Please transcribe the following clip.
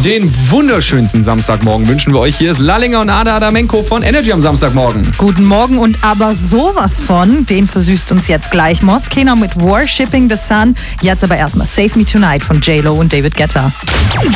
Den wunderschönsten Samstagmorgen wünschen wir euch. Hier ist Lallinger und Ada Adamenko von Energy am Samstagmorgen. Guten Morgen und aber sowas von, den versüßt uns jetzt gleich Moskena mit Worshipping the Sun. Jetzt aber erstmal Save Me Tonight von J-Lo und David Guetta.